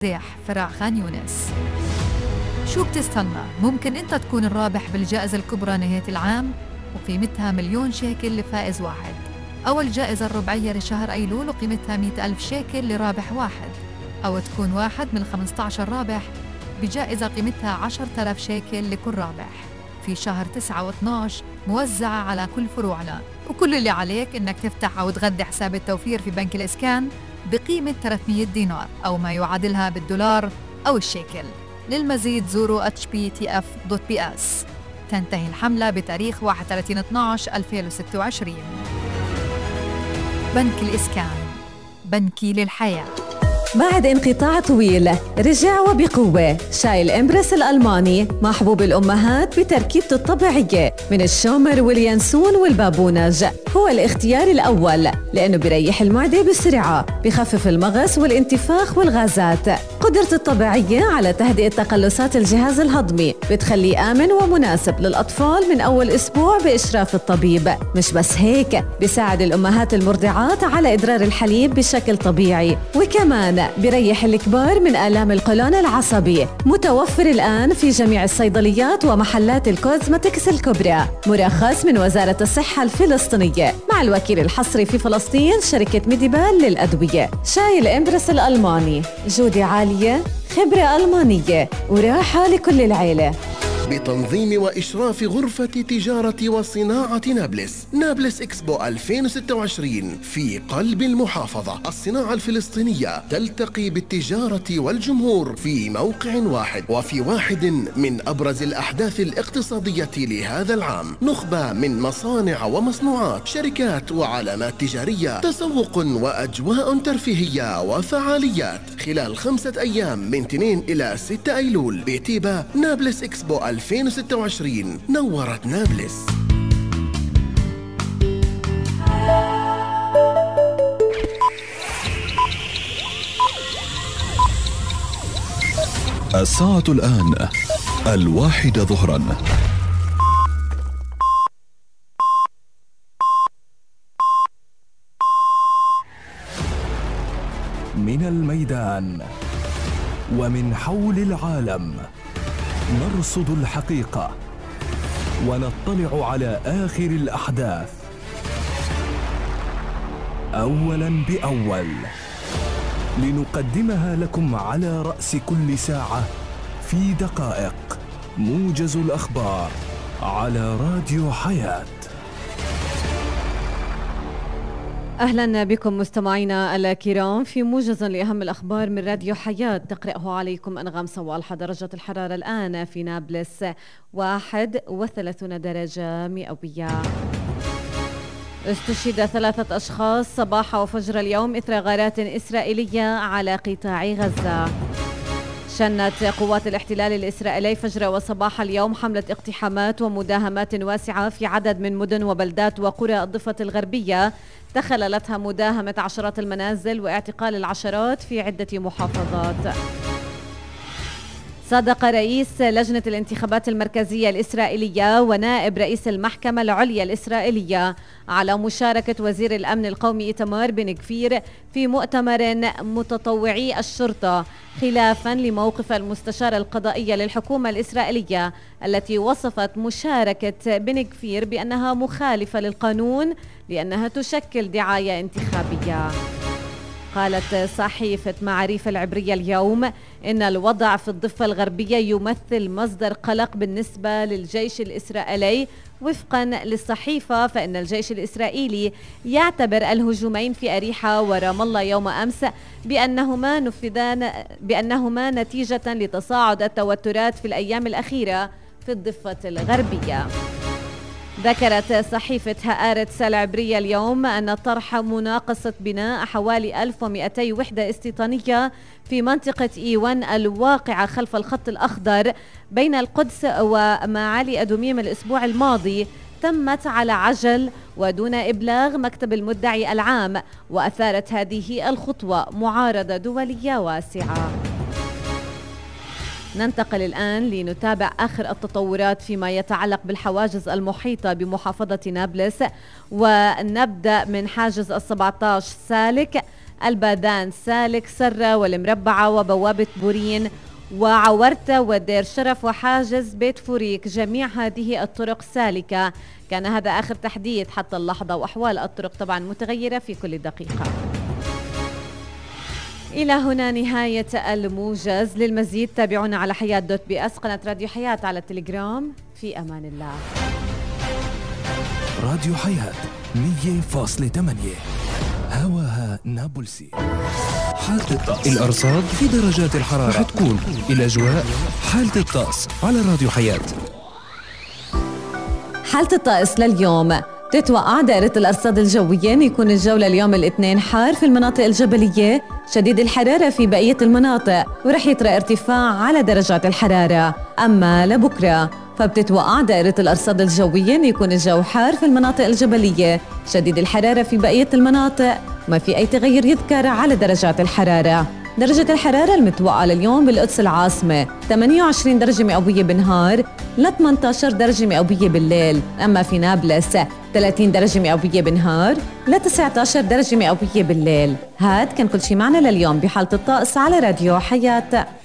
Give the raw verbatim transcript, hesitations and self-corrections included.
فرع خان يونس. شو بتستنى؟ ممكن انت تكون الرابح بالجائزة الكبرى نهاية العام وقيمتها مليون شيكل لفائز واحد، أو الجائزة الربعية لشهر أيلول وقيمتها مئة ألف شيكل لرابح واحد، أو تكون واحد من خمسة عشر رابح بجائزة قيمتها عشرة آلاف شيكل لكل رابح في شهر تسعة واثني عشر موزعة على كل فروعنا. وكل اللي عليك إنك تفتح أو تغذي حساب التوفير في بنك الإسكان بقيمة ثلاثمئة دينار أو ما يعادلها بالدولار أو الشيكل. للمزيد زوروا اتش بي تي اف دوت بي اس. تنتهي الحملة بتاريخ واحد وثلاثين اثني عشر ألفين وستة وعشرين. بنك الإسكان، بنكي للحياة. بعد انقطاع طويل رجع وبقوة شاي الإمبرس الألماني محبوب الأمهات بتركيبته الطبيعية من الشومر واليانسون والبابونج. هو الاختيار الأول لأنه بيريح المعدة بسرعة، بخفف المغص والانتفاخ والغازات. قدرته الطبيعية على تهدئة تقلصات الجهاز الهضمي بتخليه آمن ومناسب للأطفال من أول أسبوع بإشراف الطبيب. مش بس هيك، بيساعد الأمهات المرضعات على إدرار الحليب بشكل طبيعي، وكمان بيريح الكبار من آلام القولون العصبي. متوفر الآن في جميع الصيدليات ومحلات الكوزمتكس الكبرى، مرخص من وزارة الصحة الفلسطينية مع الوكيل الحصري في فلسطين شركة ميديبال للأدوية. شاي الإمبرس الألماني، جودة عالية، خبرة ألمانية، وراحة لكل العيلة. بتنظيم وإشراف غرفة تجارة وصناعة نابلس. نابلس إكسبو ألفين وستة وعشرين في قلب المحافظة. الصناعة الفلسطينية تلتقي بالتجارة والجمهور في موقع واحد وفي واحد من أبرز الأحداث الاقتصادية لهذا العام. نخبة من مصانع ومصنوعات، شركات وعلامات تجارية، تسوق وأجواء ترفيهية وفعاليات خلال خمسة أيام من اثنين إلى ستة أيلول بتيبا. نابلس إكسبو ألفين وستة وعشرين نورت نابلس. الساعة الآن الواحدة ظهرا. من الميدان ومن حول العالم نرصد الحقيقة ونطلع على آخر الأحداث أولاً بأول، لنقدمها لكم على رأس كل ساعة في دقائق. موجز الأخبار على راديو حياة. أهلا بكم مستمعينا الكرام في موجز لأهم الأخبار من راديو حياة. تقرأه عليكم أنغام صوالحة. درجة الحرارة الآن في نابلس واحد وثلاثين درجة مئوية. استشهد ثلاثة أشخاص صباح وفجر اليوم إثر غارات إسرائيلية على قطاع غزة. شنت قوات الاحتلال الإسرائيلي فجر وصباح اليوم حملة اقتحامات ومداهمات واسعة في عدد من مدن وبلدات وقرى الضفة الغربية، تخللتها مداهمة عشرات المنازل واعتقال العشرات في عدة محافظات. صادق رئيس لجنة الانتخابات المركزية الإسرائيلية ونائب رئيس المحكمة العليا الإسرائيلية على مشاركة وزير الأمن القومي إيتمار بن غفير في مؤتمر متطوعي الشرطة، خلافا لموقف المستشارة القضائية للحكومة الإسرائيلية التي وصفت مشاركة بن غفير بأنها مخالفة للقانون لأنها تشكل دعاية انتخابية. قالت صحيفة معاريف العبرية اليوم إن الوضع في الضفة الغربية يمثل مصدر قلق بالنسبة للجيش الإسرائيلي. وفقا للصحيفة فإن الجيش الإسرائيلي يعتبر الهجومين في أريحة ورام الله يوم أمس بأنهما نفذان بأنهما نتيجة لتصاعد التوترات في الأيام الأخيرة في الضفة الغربية. ذكرت صحيفة هآرتس العبرية اليوم أن طرح مناقصة بناء حوالي ألف ومئتي وحدة استيطانية في منطقة إيوان الواقعة خلف الخط الأخضر بين القدس ومعالي أدوميم الأسبوع الماضي تمت على عجل ودون إبلاغ مكتب المدعي العام، وأثارت هذه الخطوة معارضة دولية واسعة. ننتقل الآن لنتابع آخر التطورات فيما يتعلق بالحواجز المحيطة بمحافظة نابلس، ونبدأ من حاجز السبعة عشر سالك البادان، سالك، سرة والمربعة وبوابة بورين وعورتة ودير شرف وحاجز بيت فوريك، جميع هذه الطرق سالكة. كان هذا آخر تحديث حتى اللحظة، وأحوال الطرق طبعا متغيرة في كل دقيقة. إلى هنا نهاية الموجز. للمزيد تابعونا على حياة دوت بي اس، قناة راديو حياة على التليجرام. في أمان الله. راديو حياة مية فاصلة ثمانية هواها نابلسي. حالة الطقس، الأرصاد في درجات الحرارة رح تكون الأجواء. حالة الطقس على راديو حياة. حالة الطقس لليوم، تتوقع دائرة الأرصاد الجوية أن يكون الجو لليوم الاثنين حار في المناطق الجبلية، شديد الحرارة في بقية المناطق، ورح يطرأ ارتفاع على درجات الحرارة. أما لبكرة فبتتوقع دائرة الأرصاد الجوية أن يكون الجو حار في المناطق الجبلية، شديد الحرارة في بقية المناطق، ما في أي تغير يذكر على درجات الحرارة. درجة الحرارة المتوقعة لليوم بالقدس العاصمة ثمانية وعشرين درجة مئوية بالنهار ل ثمانية عشر درجة مئوية بالليل. أما في نابلس ثلاثين درجة مئوية بالنهار ل تسعة عشر درجة مئوية بالليل. هاد كان كل شي معنا لليوم بحالة الطقس على راديو حياة.